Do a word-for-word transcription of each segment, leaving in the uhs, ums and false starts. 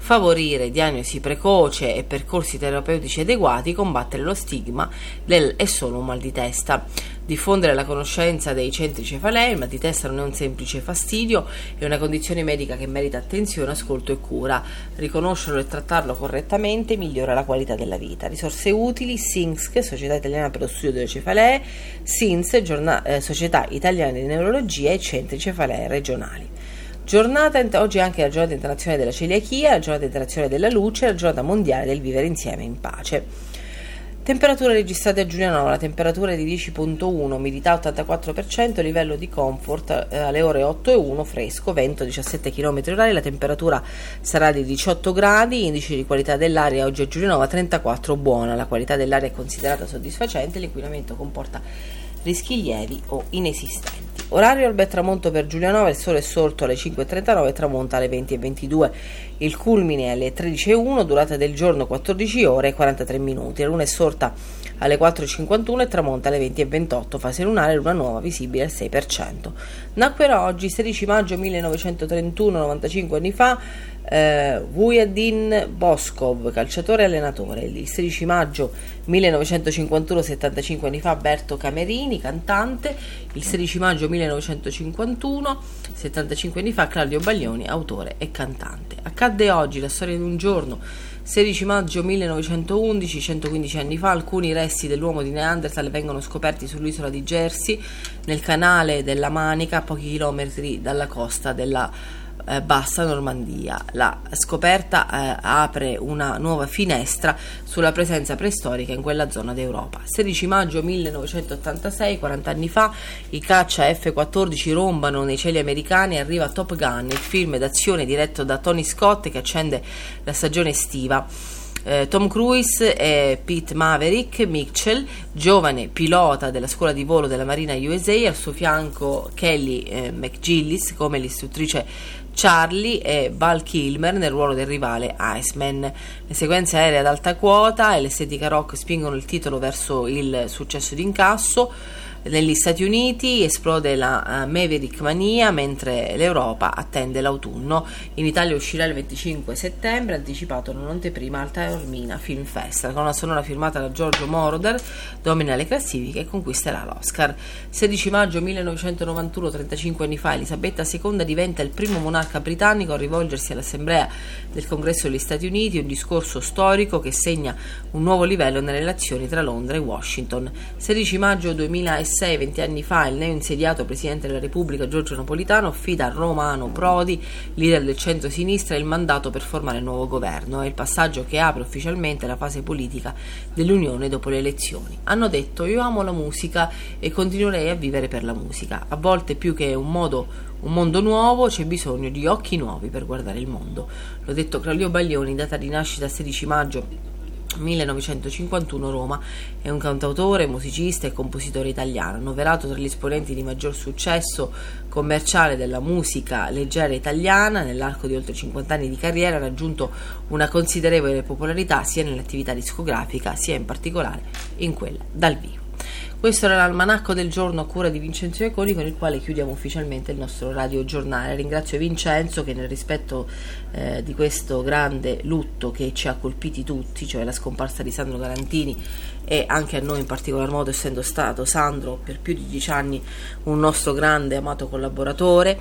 favorire diagnosi precoce e percorsi terapeutici adeguati, combattere lo stigma del è solo un mal di testa, diffondere la conoscenza dei centri cefalei. Il mal di testa non è un semplice fastidio, è una condizione medica che merita attenzione, ascolto e cura. Riconoscerlo e trattarlo correttamente migliora la qualità della vita. Risorse utili: S I N S C, Società Italiana per lo Studio delle Cefalee, S I N S, giorna- eh, Società Italiana di Neurologia e Centri Cefalee regionali. Giornata, oggi è anche la giornata internazionale della celiachia, la giornata internazionale della luce, la giornata mondiale del vivere insieme in pace. Temperature registrate a Giulianova: la temperatura è di dieci virgola uno, umidità ottantaquattro per cento, livello di comfort eh, alle ore otto e uno, fresco, vento diciassette chilometri orari, la temperatura sarà di diciotto gradi, indice di qualità dell'aria oggi a Giulianova trentaquattro, buona, la qualità dell'aria è considerata soddisfacente, l'inquinamento comporta rischi lievi o inesistenti. Orario alba e tramonto per Giulianova: il sole è sorto alle cinque e trentanove e tramonta alle venti e ventidue. Il culmine è alle tredici e uno, durata del giorno quattordici ore e quarantatré minuti. La luna è sorta alle quattro e cinquantuno e tramonta alle venti e ventotto. Fase lunare, luna nuova visibile al sei per cento. Nacquero oggi, sedici maggio millenovecentotrentuno, novantacinque anni fa, eh, Vujadin Boskov, calciatore e allenatore. Il sedici maggio millenovecentocinquantuno, settantacinque anni fa, Berto Camerini, cantante. Il sedici maggio millenovecentocinquantuno, settantacinque anni fa, Claudio Baglioni, autore e cantante. Accadde oggi la storia di un giorno. sedici maggio millenovecentoundici, centoquindici anni fa, alcuni resti dell'uomo di Neanderthal vengono scoperti sull'isola di Jersey, nel canale della Manica, a pochi chilometri dalla costa della eh, bassa Normandia. La scoperta eh, apre una nuova finestra sulla presenza preistorica in quella zona d'Europa. sedici maggio millenovecentottantasei, quaranta anni fa, i caccia F quattordici rombano nei cieli americani e arriva Top Gun, il film d'azione diretto da Tony Scott che accende la stagione estiva. Eh, Tom Cruise e Pete Maverick Mitchell, giovane pilota della scuola di volo della Marina U S A, al suo fianco Kelly eh, McGillis come l'istruttrice Charlie e Val Kilmer nel ruolo del rivale Iceman. Le sequenze aeree ad alta quota e l'estetica rock spingono il titolo verso il successo d'incasso. Negli Stati Uniti esplode la uh, Maverick Mania, mentre l'Europa attende l'autunno. In Italia uscirà il venticinque settembre, anticipato in un'anteprima al Taormina Film Fest. La colonna sonora firmata da Giorgio Moroder domina le classifiche e conquisterà l'Oscar. sedici maggio millenovecentonovantuno, trentacinque anni fa, Elisabetta seconda diventa il primo monarca britannico a rivolgersi all'Assemblea del Congresso degli Stati Uniti, un discorso storico che segna un nuovo livello nelle relazioni tra Londra e Washington. sedici maggio duemilasei, venti anni fa, il neoinsediato Presidente della Repubblica Giorgio Napolitano affida a Romano Prodi, leader del centro-sinistra, il mandato per formare il nuovo governo. È il passaggio che apre ufficialmente la fase politica dell'Unione dopo le elezioni. Hanno detto: io amo la musica e continuerei a vivere per la musica. A volte più che un modo un mondo nuovo c'è bisogno di occhi nuovi per guardare il mondo. L'ho detto Claudio Baglioni, data di nascita sedici maggio millenovecentocinquantuno, Roma. È un cantautore, musicista e compositore italiano, annoverato tra gli esponenti di maggior successo commerciale della musica leggera italiana. Nell'arco di oltre cinquanta anni di carriera ha raggiunto una considerevole popolarità sia nell'attività discografica sia in particolare in quella dal vivo. Questo era l'almanacco del giorno a cura di Vincenzo Iaconi, con il quale chiudiamo ufficialmente il nostro radiogiornale. Ringrazio Vincenzo che, nel rispetto eh, di questo grande lutto che ci ha colpiti tutti, cioè la scomparsa di Sandro Garantini, e anche a noi in particolar modo, essendo stato Sandro per più di dieci anni un nostro grande amato collaboratore,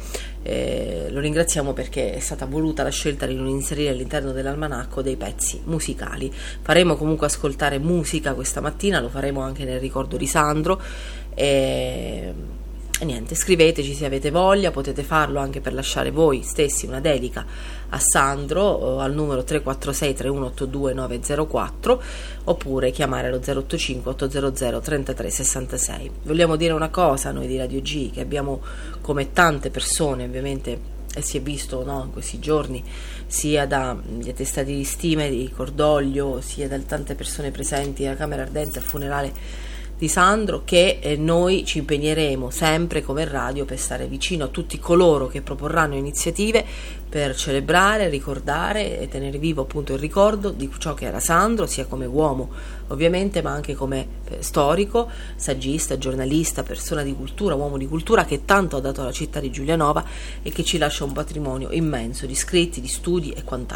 eh, lo ringraziamo perché è stata voluta la scelta di non inserire all'interno dell'almanacco dei pezzi musicali. Faremo comunque ascoltare musica questa mattina, lo faremo anche nel ricordo di Sandro. E, e niente, scriveteci se avete voglia, potete farlo anche per lasciare voi stessi una dedica a Sandro al numero tre quattro sei tre uno otto due nove zero quattro, oppure chiamare allo zero otto cinque otto zero zero tre tre sei sei. Vogliamo dire una cosa noi di Radio G, che abbiamo, come tante persone ovviamente, e si è visto, no, in questi giorni, sia dagli attestati di stima e di cordoglio, sia da tante persone presenti alla Camera Ardente al funerale di Sandro, che eh, noi ci impegneremo sempre come radio per stare vicino a tutti coloro che proporranno iniziative per celebrare, ricordare e tenere vivo appunto il ricordo di ciò che era Sandro, sia come uomo ovviamente, ma anche come eh, storico, saggista, giornalista, persona di cultura, uomo di cultura, che tanto ha dato alla città di Giulianova e che ci lascia un patrimonio immenso di scritti, di studi e quant'altro.